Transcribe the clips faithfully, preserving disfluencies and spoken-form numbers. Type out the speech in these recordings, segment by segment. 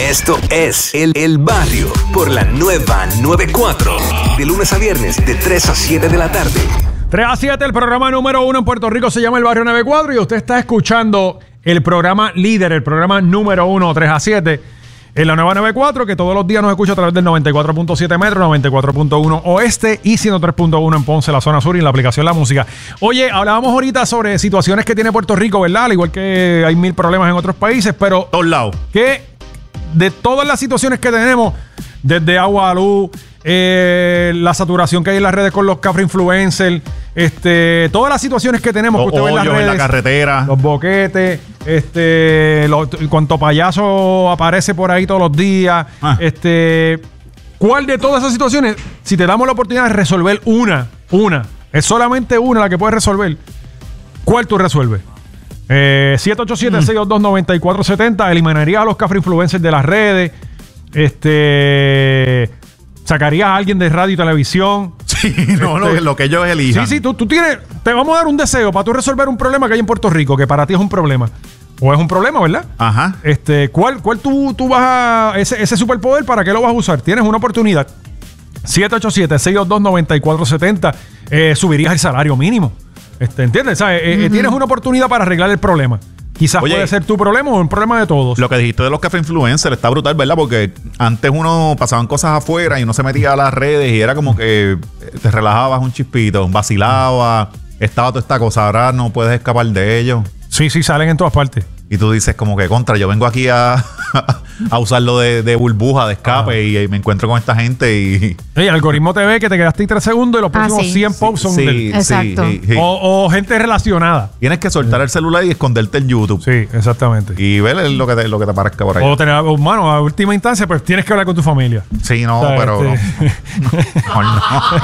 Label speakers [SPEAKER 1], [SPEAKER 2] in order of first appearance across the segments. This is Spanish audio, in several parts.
[SPEAKER 1] Esto es El, el Barrio por la nueva noventa y cuatro. De lunes a viernes, de tres a siete de la tarde.
[SPEAKER 2] tres a siete, el programa número uno en Puerto Rico se llama El Barrio noventa y cuatro y usted está escuchando el programa líder, el programa número uno, tres a siete, en la nueva noventa y cuatro, que todos los días nos escucha a través del noventa y cuatro punto siete metro, noventa y cuatro punto uno oeste y ciento tres punto uno en Ponce, la zona sur, y en la aplicación La Música. Oye, hablábamos ahorita sobre situaciones que tiene Puerto Rico, ¿verdad? Al igual que hay mil problemas en otros países, pero...
[SPEAKER 3] Todos lados.
[SPEAKER 2] Que de todas las situaciones que tenemos, desde agua a luz, eh, la saturación que hay en las redes con los cafre influencers, este, todas las situaciones que tenemos
[SPEAKER 3] Los
[SPEAKER 2] que usted ve en las
[SPEAKER 3] hoyos
[SPEAKER 2] redes,
[SPEAKER 3] en la carretera,
[SPEAKER 2] los boquetes, este, lo, cuanto payaso aparece por ahí todos los días,
[SPEAKER 3] ah. este,
[SPEAKER 2] ¿cuál de todas esas situaciones, si te damos la oportunidad de resolver una, una, es solamente una la que puedes resolver, ¿cuál tú resuelves? Eh, siete ocho siete, seis dos dos, nueve cuatro siete cero, eliminaría a los cafre influencers de las redes, este, sacarías a alguien de radio y televisión.
[SPEAKER 3] Sí, no,
[SPEAKER 2] este,
[SPEAKER 3] lo, lo que ellos elijan.
[SPEAKER 2] Sí, sí, tú, tú tienes, te vamos a dar un deseo para tú resolver un problema que hay en Puerto Rico, que para ti es un problema. O es un problema, ¿verdad?
[SPEAKER 3] Ajá.
[SPEAKER 2] Este, ¿cuál, cuál tú, tú vas a, ese, ese superpoder, para qué lo vas a usar? Tienes una oportunidad. siete ocho siete, seis dos dos, nueve cuatro siete cero, eh, subirías el salario mínimo. Este, ¿entiendes? ¿Sabes? Uh-huh. Eh, tienes una oportunidad para arreglar el problema. Quizás Oye, puede ser tu problema o un problema de todos.
[SPEAKER 3] Lo que dijiste de los café influencers está brutal, ¿verdad? Porque antes uno pasaban cosas afuera y uno se metía a las redes y era como que te relajabas un chispito, vacilaba, estaba toda esta cosa. Ahora no puedes escapar de ellos.
[SPEAKER 2] Sí, sí, salen en todas partes.
[SPEAKER 3] Y tú dices como que contra, yo vengo aquí a, a usarlo de, de burbuja, de escape, y, y me encuentro con esta gente y...
[SPEAKER 2] El algoritmo te ve que te quedaste ahí tres segundos y los próximos ah, sí. cien posts son
[SPEAKER 3] sí,
[SPEAKER 2] del...
[SPEAKER 4] Exacto.
[SPEAKER 3] Sí, sí, sí.
[SPEAKER 2] O, o gente relacionada.
[SPEAKER 3] Tienes que soltar el celular y esconderte en YouTube.
[SPEAKER 2] Sí, exactamente.
[SPEAKER 3] Y ver lo que te, lo que te parezca por ahí.
[SPEAKER 2] O tener, mano, a última instancia, pues tienes que hablar con tu familia.
[SPEAKER 3] Sí, no, o sea, pero este... no. no, no.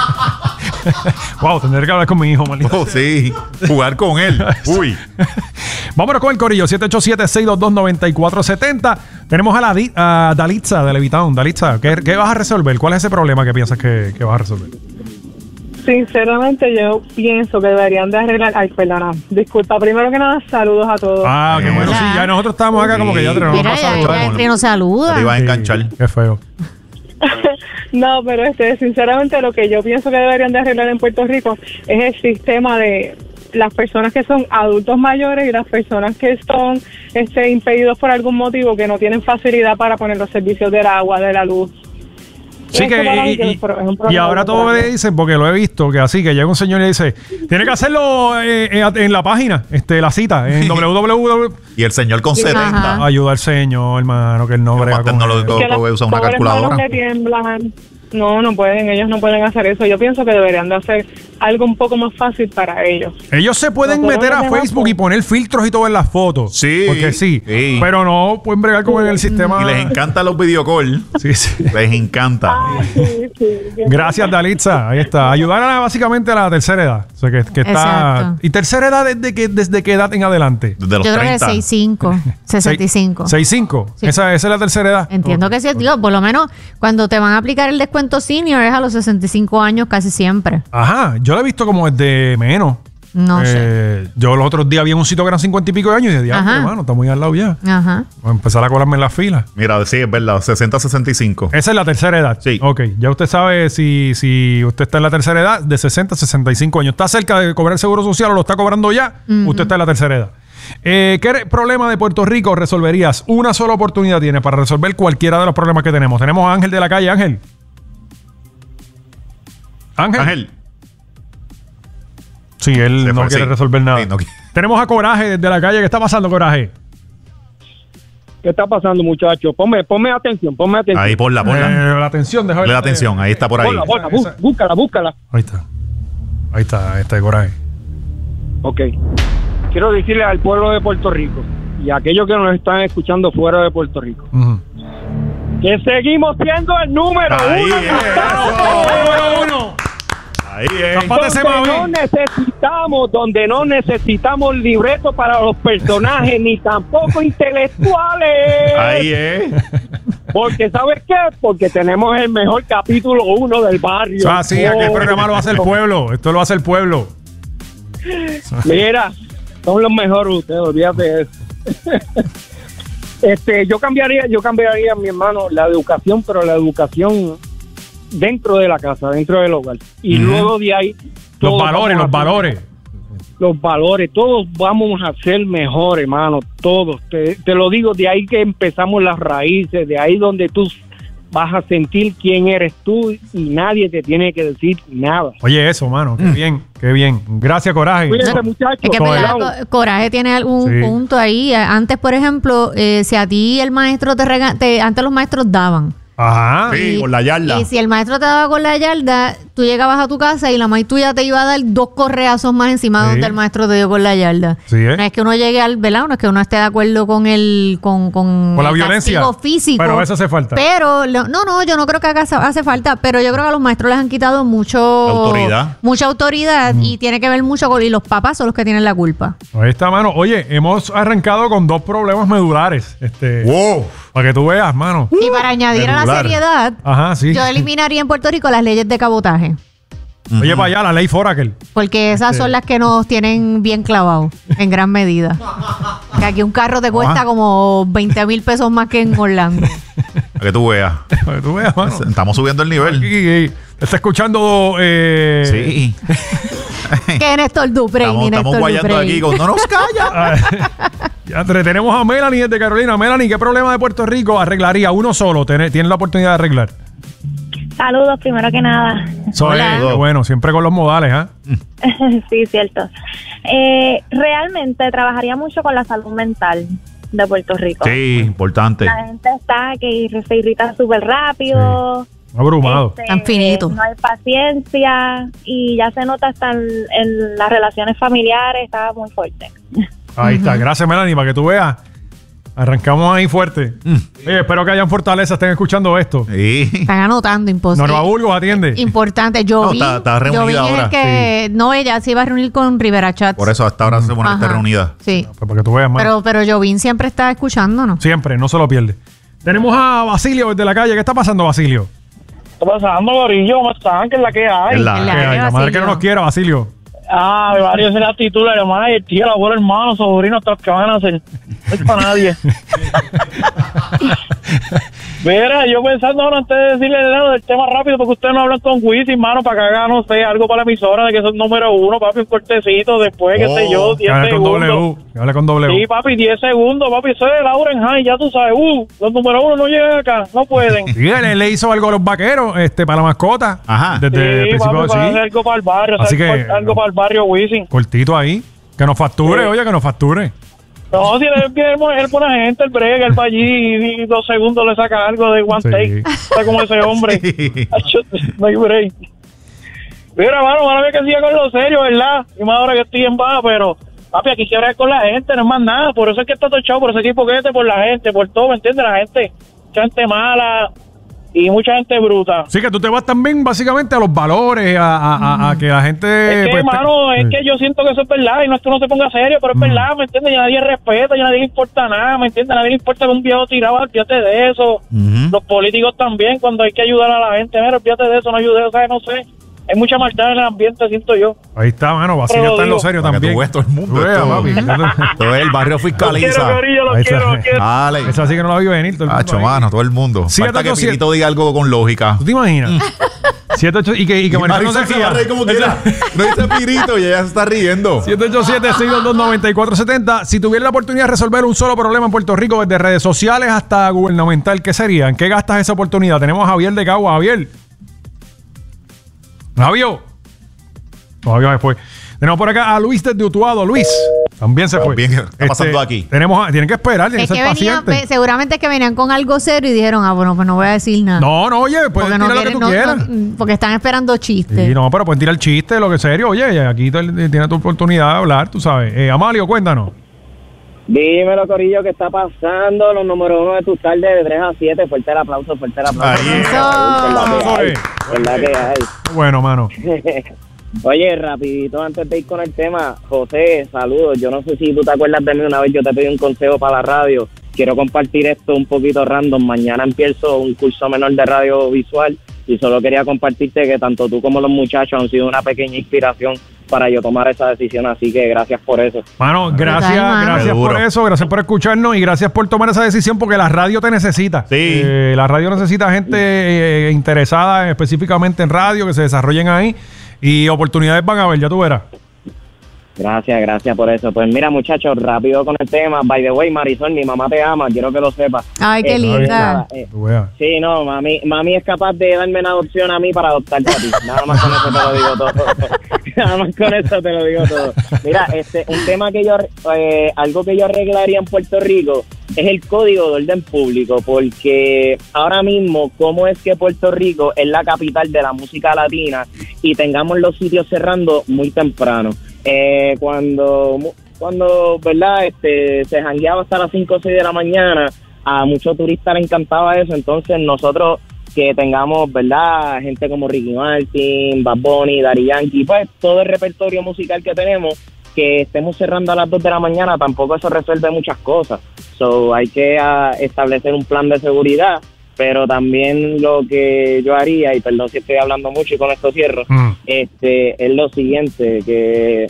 [SPEAKER 2] Wow, tendré que hablar con mi hijo, maldito.
[SPEAKER 3] Oh, sí, jugar con él. Uy.
[SPEAKER 2] Vámonos con el corillo, siete ocho siete, seis dos dos, nueve cuatro siete cero. Tenemos a, la di- a Dalitza de Levitown. Dalitza, ¿qué, ¿qué vas a resolver? ¿Cuál es ese problema que piensas que, que vas a resolver?
[SPEAKER 5] Sinceramente, yo pienso que deberían de arreglar... Ay, perdona. Disculpa, primero que nada, saludos a todos.
[SPEAKER 2] Ah, qué bueno. Sí, ya nosotros estamos acá como que ya tenemos
[SPEAKER 4] Mira, ya, ya entre nos saluda.
[SPEAKER 3] Te iba a enganchar.
[SPEAKER 2] Sí, qué feo.
[SPEAKER 5] No, pero este, sinceramente, lo que yo pienso que deberían de arreglar en Puerto Rico es el sistema de las personas que son adultos mayores y las personas que son este, impedidos por algún motivo, que no tienen facilidad para poner los servicios del agua, de la luz.
[SPEAKER 2] Sí, que, y, y, y ahora todo me dicen, porque lo he visto, que así, que llega un señor y dice, tiene que hacerlo eh, en, en la página, este, la cita, en doble u doble u doble u.
[SPEAKER 3] Y el señor con setenta.
[SPEAKER 2] Ajá. Ayuda al señor, hermano, que él no brega con
[SPEAKER 3] él. Que
[SPEAKER 5] usa una calculadora. Que tiemblan. No, no pueden, ellos no pueden hacer eso. Yo pienso que deberían de hacer algo un poco más fácil para ellos.
[SPEAKER 2] Ellos se pueden Nosotros meter a Facebook y poner filtros y todo en las fotos.
[SPEAKER 3] Sí.
[SPEAKER 2] Porque sí.
[SPEAKER 3] sí.
[SPEAKER 2] Pero no pueden bregar como en el sistema.
[SPEAKER 3] Y les encantan los videocalls.
[SPEAKER 2] Sí, sí.
[SPEAKER 3] Les encanta.
[SPEAKER 5] Ah, sí, sí.
[SPEAKER 2] Gracias, Dalitza. Ahí está. Ayudar a, básicamente a la tercera edad. O sea, que, que está...
[SPEAKER 4] Exacto.
[SPEAKER 2] ¿Y tercera edad desde que desde qué edad en adelante?
[SPEAKER 3] Desde los
[SPEAKER 4] Yo
[SPEAKER 3] treinta.
[SPEAKER 4] creo que sesenta y cinco, sesenta y cinco.
[SPEAKER 2] ¿sesenta y cinco?
[SPEAKER 4] Sí.
[SPEAKER 2] ¿Esa, ¿Esa es la tercera edad?
[SPEAKER 4] Entiendo
[SPEAKER 2] okay.
[SPEAKER 4] que sí, digo, por lo menos cuando te van a aplicar el descuento senior es a los sesenta y cinco años casi siempre.
[SPEAKER 2] Ajá, yo lo he visto como desde menos.
[SPEAKER 4] No
[SPEAKER 2] eh,
[SPEAKER 4] sé.
[SPEAKER 2] Yo los otros días vi en un sitio que eran cincuenta y pico de años y dije, diablo, hermano, está muy al lado ya.
[SPEAKER 4] Ajá.
[SPEAKER 2] Voy a empezar a colarme en la fila.
[SPEAKER 3] Mira, sí, es verdad, sesenta a sesenta y cinco.
[SPEAKER 2] Esa es la tercera edad.
[SPEAKER 3] Sí.
[SPEAKER 2] Ok, ya usted sabe si, si usted está en la tercera edad, de sesenta a sesenta y cinco años. ¿Está cerca de cobrar el seguro social o lo está cobrando ya? Uh-huh. Usted está en la tercera edad. Eh, ¿Qué problema de Puerto Rico resolverías? Una sola oportunidad tiene para resolver cualquiera de los problemas que tenemos. Tenemos a Ángel de la calle. Ángel. Ángel.
[SPEAKER 3] Ángel.
[SPEAKER 2] Sí, él
[SPEAKER 3] Se
[SPEAKER 2] no
[SPEAKER 3] fue,
[SPEAKER 2] quiere
[SPEAKER 3] sí.
[SPEAKER 2] resolver nada.
[SPEAKER 3] Sí, no.
[SPEAKER 2] Tenemos a Coraje desde la calle. ¿Qué está pasando, Coraje?
[SPEAKER 6] ¿Qué está pasando, muchachos? Ponme, ponme atención, ponme atención.
[SPEAKER 3] Ahí, ponla, ponla.
[SPEAKER 2] Eh, la atención, déjame
[SPEAKER 3] Ponle la atención, ahí está por ahí.
[SPEAKER 6] Ponla, ponla, bú- búscala, búscala.
[SPEAKER 2] Ahí está. Ahí está, ahí está el Coraje.
[SPEAKER 6] Ok. Quiero decirle al pueblo de Puerto Rico y a aquellos que nos están escuchando fuera de Puerto Rico
[SPEAKER 2] Uh-huh.
[SPEAKER 6] que seguimos siendo el número
[SPEAKER 3] Ahí
[SPEAKER 6] uno.
[SPEAKER 3] es,
[SPEAKER 6] en Estados
[SPEAKER 2] ¡Número
[SPEAKER 6] Unidos.
[SPEAKER 2] uno!
[SPEAKER 3] Ahí es.
[SPEAKER 2] Zapátese,
[SPEAKER 6] Donde
[SPEAKER 2] mami.
[SPEAKER 6] no necesitamos, donde no necesitamos libretos para los personajes ni tampoco intelectuales.
[SPEAKER 3] Ahí es.
[SPEAKER 6] Porque ¿sabes qué? Porque tenemos el mejor capítulo uno del barrio.
[SPEAKER 2] Ah, sí, aquí el
[SPEAKER 6] Oh.
[SPEAKER 2] programa lo hace el pueblo. Esto lo hace el pueblo.
[SPEAKER 6] Mira, son los mejores ustedes, olvídate de eso. Este, yo cambiaría, yo cambiaría, mi hermano, la educación, pero la educación dentro de la casa, dentro del hogar. Y
[SPEAKER 2] Ujú.
[SPEAKER 6] luego de ahí...
[SPEAKER 2] Los
[SPEAKER 6] todos
[SPEAKER 2] valores,
[SPEAKER 6] vamos
[SPEAKER 2] los
[SPEAKER 6] a-
[SPEAKER 2] valores.
[SPEAKER 6] Los valores, todos vamos a ser mejores, hermano, todos. Te, te lo digo, de ahí que empezamos las raíces, de ahí donde tú vas a sentir quién eres tú y nadie te tiene que decir nada.
[SPEAKER 2] Oye, eso, mano. Qué bien, qué bien. Gracias, Coraje.
[SPEAKER 6] Cuídense, muchachos.
[SPEAKER 4] Es que
[SPEAKER 2] Coraje.
[SPEAKER 4] verdad, Co- Coraje tiene algún
[SPEAKER 2] Sí.
[SPEAKER 4] punto ahí. Antes, por ejemplo, eh, si a ti el maestro te rega te- antes los maestros daban.
[SPEAKER 2] Ajá.
[SPEAKER 3] Sí,
[SPEAKER 4] Y-
[SPEAKER 3] con la yarda.
[SPEAKER 4] Y si el maestro te daba con la yarda, tú llegabas a tu casa y la maíz tuya te iba a dar dos correazos más encima de
[SPEAKER 2] Sí.
[SPEAKER 4] donde el maestro te dio con la yarda.
[SPEAKER 2] Sí, ¿eh?
[SPEAKER 4] No es que uno llegue al, ¿verdad? No es que uno esté de acuerdo con el, con, con,
[SPEAKER 2] Con la
[SPEAKER 4] el
[SPEAKER 2] violencia.
[SPEAKER 4] castigo físico.
[SPEAKER 2] Pero a veces hace falta.
[SPEAKER 4] Pero, lo- no, no, yo no creo que haga, hace falta, pero yo creo que a los maestros les han quitado mucho...
[SPEAKER 3] Autoridad.
[SPEAKER 4] Mucha autoridad y tiene que ver mucho con... Y los papás son los que tienen la culpa.
[SPEAKER 2] Ahí está, mano. Oye, hemos arrancado con dos problemas medulares. Este,
[SPEAKER 3] Wow.
[SPEAKER 2] Para que tú veas, mano.
[SPEAKER 4] Y para añadir a la
[SPEAKER 3] medular.
[SPEAKER 4] seriedad,
[SPEAKER 2] Ajá, sí.
[SPEAKER 4] yo eliminaría en Puerto Rico las leyes de cabotaje.
[SPEAKER 2] Oye, para allá, la ley Foraker.
[SPEAKER 4] Porque esas
[SPEAKER 2] Este-
[SPEAKER 4] son las que nos tienen bien clavados, en gran medida. Que aquí un carro te cuesta
[SPEAKER 3] Ah.
[SPEAKER 4] como veinte mil pesos más que en Orlando.
[SPEAKER 3] Para que tú veas.
[SPEAKER 2] Para que tú veas, mano.
[SPEAKER 3] Estamos subiendo el nivel.
[SPEAKER 2] Aquí, eh, está escuchando. Eh,
[SPEAKER 3] Sí.
[SPEAKER 4] Que Néstor Duprey,
[SPEAKER 3] Estamos,
[SPEAKER 4] ni
[SPEAKER 3] estamos
[SPEAKER 4] Néstor
[SPEAKER 3] guayando
[SPEAKER 4] Duprey.
[SPEAKER 3] aquí con no nos calla.
[SPEAKER 2] Ya te- tenemos a Melanie desde Carolina. Melanie, ¿qué problema de Puerto Rico arreglaría uno solo? Tiene, tiene la oportunidad de arreglar.
[SPEAKER 7] Saludos, primero que nada.
[SPEAKER 2] Eso
[SPEAKER 4] Hola.
[SPEAKER 2] es, qué bueno, siempre con los modales, ¿ah?
[SPEAKER 7] Sí, cierto. Eh, realmente trabajaría mucho con la salud mental de Puerto Rico.
[SPEAKER 3] Sí, importante.
[SPEAKER 7] La gente está que se irrita súper rápido.
[SPEAKER 2] Abrumado.
[SPEAKER 7] este,
[SPEAKER 4] Tan finito.
[SPEAKER 7] No hay paciencia y ya se nota hasta en, en las relaciones familiares, está muy fuerte.
[SPEAKER 2] Ahí está. Gracias, Melanie, para que tú veas. Arrancamos ahí fuerte. Oye, espero que hayan fortaleza, estén escuchando esto.
[SPEAKER 3] Sí.
[SPEAKER 4] Están anotando, imposible.
[SPEAKER 2] Norma Burgos atiende.
[SPEAKER 4] Importante. Yo
[SPEAKER 3] No,
[SPEAKER 4] vi,
[SPEAKER 3] está- está reunida
[SPEAKER 4] yo vi
[SPEAKER 3] ahora,
[SPEAKER 4] el que no, ella se iba a reunir con Rivera Chats.
[SPEAKER 3] Por eso hasta ahora se pone
[SPEAKER 4] Ajá.
[SPEAKER 3] reunida.
[SPEAKER 4] Sí.
[SPEAKER 2] Pues para que tú veas, mano.
[SPEAKER 4] Pero, pero Jovín siempre está escuchándonos.
[SPEAKER 2] Siempre, no se lo pierde. Tenemos a Basilio desde la calle. ¿Qué está pasando, Basilio?
[SPEAKER 6] ¿Qué está pasando, Gorillo? ¿Cómo están? ¿Qué es la que hay?
[SPEAKER 3] Es la-
[SPEAKER 4] En la-
[SPEAKER 2] Que, ay, la madre
[SPEAKER 4] Basilio.
[SPEAKER 2] que no nos quiera, Basilio.
[SPEAKER 6] Ah, mi marido, esa es la actitud, la hermana y el tío, el abuelo, hermano, sobrino, hasta los que van a hacer. No es para nadie. Mira, yo pensando ahora antes de decirle el del tema rápido, porque ustedes no hablan con Wisin, mano, para que haga, no sé, algo para la emisora de que son número uno, papi, un cortecito, después, qué sé yo,
[SPEAKER 3] Oh,
[SPEAKER 2] Que
[SPEAKER 6] diez
[SPEAKER 2] hable con
[SPEAKER 6] segundos.
[SPEAKER 2] W. Que hable con W.
[SPEAKER 6] Sí, papi, diez segundos, papi, eso es Laura en High, ya tú sabes, uh, los número uno no llegan acá, no pueden.
[SPEAKER 2] Sí, él le hizo algo a los vaqueros, este, para la mascota.
[SPEAKER 3] Ajá.
[SPEAKER 2] Desde el
[SPEAKER 6] Sí,
[SPEAKER 2] principio,
[SPEAKER 6] papi, para
[SPEAKER 2] sí.
[SPEAKER 6] hacer algo para el barrio,
[SPEAKER 2] Así
[SPEAKER 6] hacer
[SPEAKER 2] que-
[SPEAKER 6] algo para el barrio Wisin.
[SPEAKER 2] Cortito ahí. Que nos facture,
[SPEAKER 6] Sí.
[SPEAKER 2] oye, que nos facture.
[SPEAKER 6] No, si él es él buena gente, el brega, él va allí y dos segundos le saca algo de one
[SPEAKER 2] Sí.
[SPEAKER 6] take. Está como ese hombre.
[SPEAKER 3] Sí.
[SPEAKER 6] Acho, no hay break. Mira, hermano, van a ver que siga con lo serio, ¿verdad? Y más ahora que estoy en baja, pero, papi, aquí quiero ver con la gente, no es más nada. Por eso es que está tochado, por ese tipo que este, por la gente, por todo, ¿me entiendes? La gente, mucha gente mala y mucha gente bruta.
[SPEAKER 2] Sí, que tú te vas también básicamente a los valores, a, a- a- a que la gente...
[SPEAKER 6] Es que,
[SPEAKER 2] pues, te-
[SPEAKER 6] hermano, es
[SPEAKER 2] Sí.
[SPEAKER 6] que yo siento que eso es verdad y no es que uno se ponga serio, pero es verdad, ¿me entiendes? Y a nadie respeta, y a nadie le importa nada, ¿me entiendes? A nadie le importa que un viejo tirado, olvídate de eso.
[SPEAKER 3] Ujú.
[SPEAKER 6] Los políticos también, cuando hay que ayudar a la gente, mira, olvídate de eso, no ayude, o sea, no sé. Hay mucha maldad en el ambiente, siento yo.
[SPEAKER 2] Ahí está, mano. Basilio
[SPEAKER 6] Pero
[SPEAKER 2] está en lo
[SPEAKER 6] digo,
[SPEAKER 2] serio
[SPEAKER 3] Para que
[SPEAKER 2] también.
[SPEAKER 3] tú veas todo el mundo.
[SPEAKER 2] Tú veas,
[SPEAKER 3] esto-
[SPEAKER 2] papi.
[SPEAKER 3] Todo es el barrio
[SPEAKER 6] Los quiero,
[SPEAKER 3] fiscaliza.
[SPEAKER 6] Corillo, los
[SPEAKER 2] Ahí está.
[SPEAKER 6] quiero, los quiero.
[SPEAKER 3] Dale.
[SPEAKER 2] Esa sí que no la vi venir. todo el mundo
[SPEAKER 3] Hacho,
[SPEAKER 2] ahí.
[SPEAKER 3] mano, todo el mundo.
[SPEAKER 2] Siete,
[SPEAKER 3] Falta que
[SPEAKER 2] ocho, siete.
[SPEAKER 3] Pirito diga algo con lógica.
[SPEAKER 2] ¿Tú te imaginas? siete ocho y que, y que
[SPEAKER 3] Y
[SPEAKER 2] Marisol no
[SPEAKER 3] Marisol
[SPEAKER 2] se
[SPEAKER 3] se va a
[SPEAKER 2] ría.
[SPEAKER 3] reír como quiera. No dice Pirito y ella se está riendo.
[SPEAKER 2] siete ocho siete, seis dos dos, nueve cuatro siete cero. Si tuviera la oportunidad de resolver un solo problema en Puerto Rico, desde redes sociales hasta gubernamental, ¿qué sería? ¿En qué gastas esa oportunidad? Tenemos a Javier de Cagua. Javier. Javier. Todavía me fue. Tenemos por acá a Luis desde Utuado. Luis. También se fue.
[SPEAKER 3] También, ¿qué está pasando aquí?
[SPEAKER 2] Tenemos a- tienen que esperar, tienen
[SPEAKER 4] Es
[SPEAKER 2] que
[SPEAKER 4] que
[SPEAKER 2] ser
[SPEAKER 4] venían,
[SPEAKER 2] pacientes.
[SPEAKER 4] ve- seguramente es que venían con algo serio y dijeron, ah, bueno, pues no voy a decir nada.
[SPEAKER 2] No, no, oye, puedes
[SPEAKER 4] porque
[SPEAKER 2] tirar
[SPEAKER 4] no
[SPEAKER 2] lo que
[SPEAKER 4] quieren-
[SPEAKER 2] tú
[SPEAKER 4] no-
[SPEAKER 2] quieras.
[SPEAKER 4] no- porque están esperando chistes.
[SPEAKER 2] Sí, no, pero pueden tirar chiste, lo que serio. Oye, aquí te- tienes tu oportunidad de hablar, tú sabes. Eh, Amalio, cuéntanos.
[SPEAKER 8] Dímelo, Corillo, ¿qué está pasando? Los número uno de tus tardes de tres a siete. Fuerte el aplauso, fuerte el aplauso.
[SPEAKER 3] Ahí.
[SPEAKER 4] Eso.
[SPEAKER 8] Es la que hay.
[SPEAKER 2] Bueno, mano.
[SPEAKER 8] Oye, rapidito, antes de ir con el tema, José, saludos. Yo no sé si tú te acuerdas de mí, una vez yo te pedí un consejo para la radio. Quiero compartir esto un poquito random. Mañana empiezo un curso menor de radiovisual y solo quería compartirte que tanto tú como los muchachos han sido una pequeña inspiración para yo tomar esa decisión, así que gracias por eso.
[SPEAKER 2] Mano, gracias,
[SPEAKER 4] Brutal, mano.
[SPEAKER 2] gracias
[SPEAKER 3] Seguro.
[SPEAKER 2] por eso, gracias por escucharnos y gracias por tomar esa decisión porque la radio te necesita.
[SPEAKER 3] Sí.
[SPEAKER 2] Eh, la radio necesita gente eh, interesada específicamente en radio, que se desarrollen ahí y oportunidades van a haber, ya tú verás.
[SPEAKER 8] Gracias, gracias por eso. Pues mira, muchachos, rápido con el tema. By the way, Marisol, mi mamá te ama, quiero que lo sepas.
[SPEAKER 4] Ay, qué
[SPEAKER 8] Eh,
[SPEAKER 4] linda.
[SPEAKER 8] nada, eh,
[SPEAKER 2] Tú veas.
[SPEAKER 8] Sí, no, mami, mami es capaz de darme una adopción a mí para adoptarte a ti. Nada más con eso te lo digo todo. Nada más con eso te lo digo todo. Mira, este, un tema que yo, eh, algo que yo arreglaría en Puerto Rico es el código de orden público, porque ahora mismo, ¿cómo es que Puerto Rico es la capital de la música latina y tengamos los sitios cerrando muy temprano? Eh, cuando, cuando, ¿verdad? Este, se jangueaba hasta las cinco o seis de la mañana, a muchos turistas les encantaba eso, entonces nosotros que tengamos, ¿verdad? Gente como Ricky Martin, Bad Bunny, Daddy Yankee, pues todo el repertorio musical que tenemos, que estemos cerrando a las dos de la mañana, tampoco eso resuelve muchas cosas. So, hay que uh, establecer un plan de seguridad, pero también lo que yo haría, y perdón si estoy hablando mucho y con esto cierro,
[SPEAKER 2] Mm.
[SPEAKER 8] este es lo siguiente, que,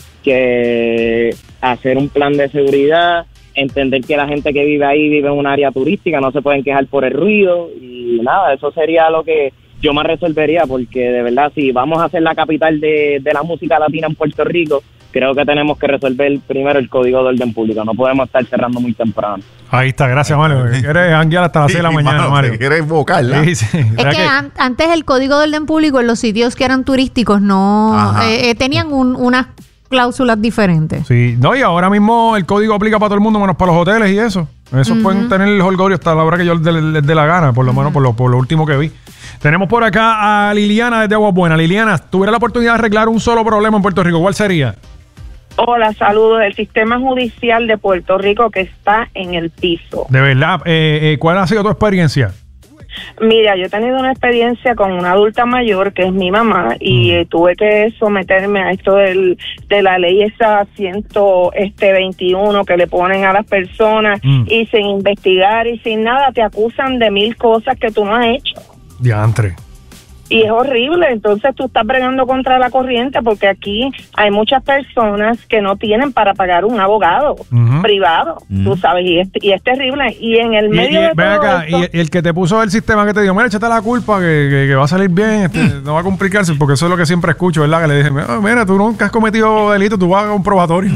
[SPEAKER 8] que hacer un plan de seguridad, entender que la gente que vive ahí vive en un área turística, no se pueden quejar por el ruido, y nada, eso sería lo que yo más resolvería, porque de verdad, si vamos a ser la capital de, de la música latina en Puerto Rico, creo que tenemos que resolver primero el código de orden público, no podemos estar cerrando muy temprano.
[SPEAKER 2] Ahí está, gracias, Mario. Quieres janguear hasta las seis de la
[SPEAKER 3] Sí,
[SPEAKER 2] mañana,
[SPEAKER 3] mano,
[SPEAKER 2] Mario.
[SPEAKER 3] te quieres vocarla.
[SPEAKER 2] Sí, sí.
[SPEAKER 4] Es
[SPEAKER 2] ¿Verdad
[SPEAKER 4] que,
[SPEAKER 2] que-
[SPEAKER 4] an- antes el código de orden público en los sitios que eran turísticos no
[SPEAKER 3] Ajá.
[SPEAKER 4] eh, eh, tenían un- unas cláusulas diferentes.
[SPEAKER 2] Sí, no, y ahora mismo el código aplica para todo el mundo, menos para los hoteles y eso. Esos pueden tener el holgorio hasta la hora que yo les dé- les dé la gana, por lo menos por lo, por lo último que vi. Tenemos por acá a Liliana desde Aguas Buenas. Liliana, tuviera la oportunidad de arreglar un solo problema en Puerto Rico, ¿cuál sería?
[SPEAKER 9] Hola, saludos. El sistema judicial de Puerto Rico que está en el piso.
[SPEAKER 2] De verdad, eh, eh, ¿cuál ha sido tu experiencia?
[SPEAKER 9] Mira, yo he tenido una experiencia con una adulta mayor que es mi mamá y eh, tuve que someterme a esto del, de la ley esa ciento veintiuno que le ponen a las personas
[SPEAKER 2] Mm.
[SPEAKER 9] y sin investigar y sin nada te acusan de mil cosas que tú no has hecho.
[SPEAKER 2] Diantre.
[SPEAKER 9] Y es horrible, entonces tú estás bregando contra la corriente porque aquí hay muchas personas que no tienen para pagar un abogado
[SPEAKER 2] Ujú.
[SPEAKER 9] privado, tú sabes, y es, y es terrible. Y en el
[SPEAKER 2] Y,
[SPEAKER 9] medio
[SPEAKER 2] y-
[SPEAKER 9] de
[SPEAKER 2] ven
[SPEAKER 9] todo
[SPEAKER 2] acá,
[SPEAKER 9] esto,
[SPEAKER 2] y, y el que te puso el sistema que te dijo, mira, échate la culpa, que, que- que va a salir bien, este, no va a complicarse, porque eso es lo que siempre escucho, ¿verdad? Que le dije, "Ah, mira, tú nunca has cometido delito, tú vas a un probatorio.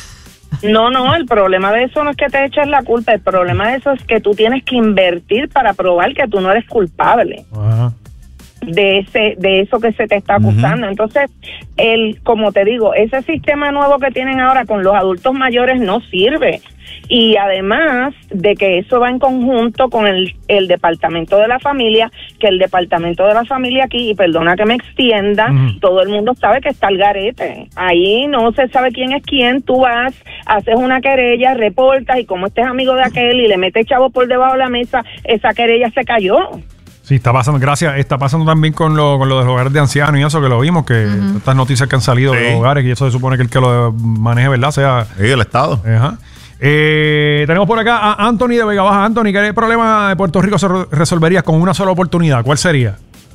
[SPEAKER 9] no, no, el problema de eso no es que te eches la culpa, el problema de eso es que tú tienes que invertir para probar que tú no eres culpable
[SPEAKER 2] Ajá.
[SPEAKER 9] de ese de eso que se te está acusando. Entonces, el como te digo, ese sistema nuevo que tienen ahora con los adultos mayores no sirve. Y además de que eso va en conjunto con el, el Departamento de la Familia, que el Departamento de la Familia aquí, y perdona que me extienda,
[SPEAKER 2] Ujú.
[SPEAKER 9] todo el mundo sabe que está el garete. Ahí no se sabe quién es quién, tú vas, haces una querella, reportas, y como este es amigo de aquel y le metes chavo por debajo de la mesa, esa querella se cayó.
[SPEAKER 2] Sí, está pasando, gracias, está pasando también con lo, con lo de los hogares de ancianos y eso que lo vimos, que estas noticias que han salido de
[SPEAKER 3] Sí.
[SPEAKER 2] los hogares, y eso se supone que el que lo maneje, ¿verdad? Sea...
[SPEAKER 3] Sí, el Estado.
[SPEAKER 2] Ajá. Eh, tenemos por acá a Anthony de Vega Baja. Anthony, ¿qué problema de Puerto Rico se re- resolvería con una sola oportunidad? ¿Cuál sería?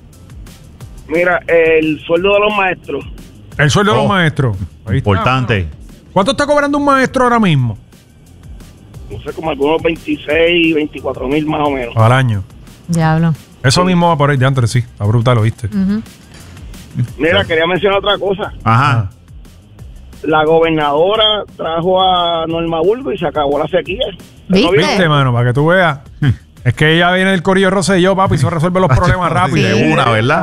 [SPEAKER 6] Mira, el sueldo de los maestros.
[SPEAKER 2] El sueldo de
[SPEAKER 3] Oh,
[SPEAKER 2] los maestros. Ahí está.
[SPEAKER 3] Importante.
[SPEAKER 2] ¿Cuánto está cobrando un maestro ahora mismo?
[SPEAKER 6] No sé, como algunos veintiséis, veinticuatro mil más o menos.
[SPEAKER 2] Al año.
[SPEAKER 4] Diablo.
[SPEAKER 2] Eso mismo va por ahí de antes, sí. Está brutal, ¿oíste?
[SPEAKER 4] Ujú.
[SPEAKER 6] Mira, quería mencionar otra cosa.
[SPEAKER 3] Ajá.
[SPEAKER 6] La gobernadora trajo a Norma Bulgo y se acabó la sequía.
[SPEAKER 4] ¿Viste?
[SPEAKER 6] ¿No viste?
[SPEAKER 2] ¿Viste, mano? Para que tú veas. Es que ella viene del corillo Rosselló, papi, y se resuelve los problemas rápido.
[SPEAKER 3] De una, ¿verdad?